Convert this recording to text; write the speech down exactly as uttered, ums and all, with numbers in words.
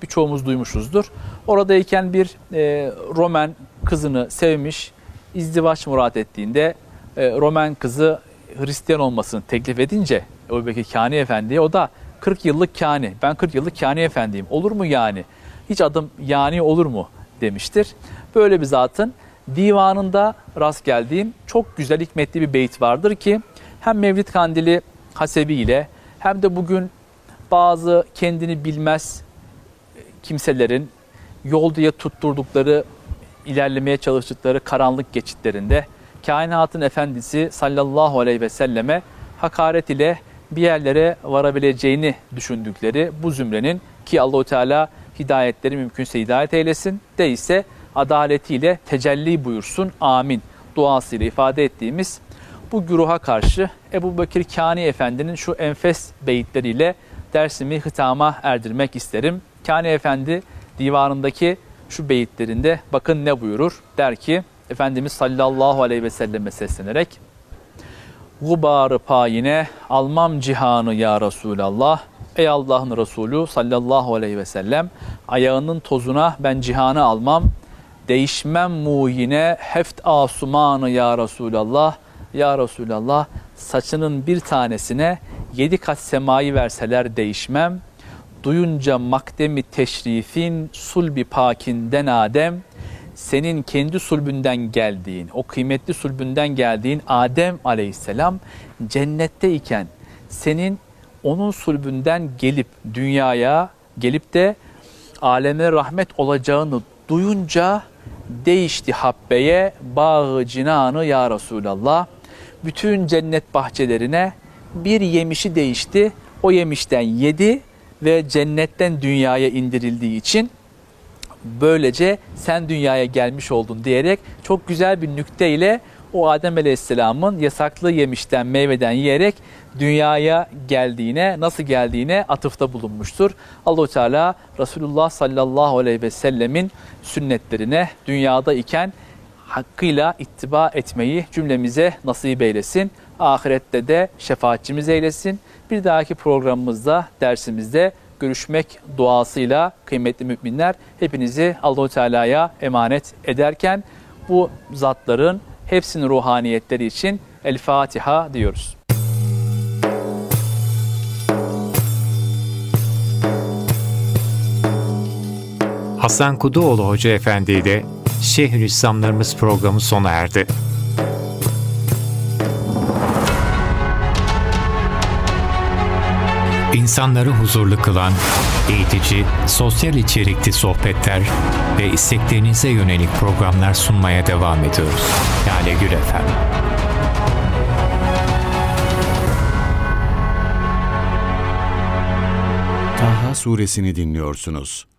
birçoğumuz duymuşuzdur. Oradayken bir e, Roman kızını sevmiş, izdivaç murat ettiğinde e, Roman kızı Hristiyan olmasını teklif edince Ebu Bekir Kani Efendi'ye, o da kırk yıllık kani, ben kırk yıllık Kani Efendiyim, olur mu yani? Hiç adım yani olur mu demiştir. Böyle bir zatın divanında rast geldiğim çok güzel, hikmetli bir beyit vardır ki hem Mevlid Kandili hasebiyle hem de bugün bazı kendini bilmez kimselerin yol diye tutturdukları, ilerlemeye çalıştıkları karanlık geçitlerinde kainatın efendisi sallallahu aleyhi ve selleme hakaret ile bir yerlere varabileceğini düşündükleri bu zümrenin, ki Allahu Teala hidayetleri mümkünse hidayet eylesin, değilse adaletiyle tecelli buyursun, amin duasıyla ifade ettiğimiz bu güruha karşı Ebu Bekir Kani Efendi'nin şu enfes beyitleriyle dersimi hitama erdirmek isterim. Kani Efendi divanındaki şu beyitlerinde bakın ne buyurur? Der ki, Efendimiz sallallahu aleyhi ve selleme seslenerek, "Gubarı payine almam cihanı ya Resulallah." Ey Allah'ın Resulü sallallahu aleyhi ve sellem, ayağının tozuna ben cihanı almam, değişmem muhine heft asumanı ya Resulallah. Ya Resulallah, saçının bir tanesine yedi kat semayı verseler değişmem, duyunca makdemi teşrifin sulbi pakinden Adem, senin kendi sulbünden geldiğin, o kıymetli sulbünden geldiğin Adem aleyhisselam cennetteyken senin onun sulbünden gelip dünyaya gelip de aleme rahmet olacağını duyunca değişti habbeye bağı cinanı ya Resulallah. Bütün cennet bahçelerine bir yemişi değişti. O yemişten yedi ve cennetten dünyaya indirildiği için böylece sen dünyaya gelmiş oldun diyerek çok güzel bir nükteyle o Adem Aleyhisselam'ın yasaklı yemişten, meyveden yiyerek dünyaya geldiğine, nasıl geldiğine atıfta bulunmuştur. Allah-u Teala Resulullah sallallahu aleyhi ve sellemin sünnetlerine dünyada iken hakkıyla ittiba etmeyi cümlemize nasip eylesin. Ahirette de şefaatçimiz eylesin. Bir dahaki programımızda, dersimizde görüşmek duasıyla kıymetli müminler, hepinizi Allah-u Teala'ya emanet ederken bu zatların hepsinin ruhaniyetleri için El Fatiha diyoruz. Hasan Kuduoğlu Hoca Efendi ile Şeyhülislamlarımız programı sona erdi. İnsanları huzurlu kılan, eğitici, sosyal içerikli sohbetler ve isteklerinize yönelik programlar sunmaya devam ediyoruz. Lale Gül Efem. Taha suresini dinliyorsunuz.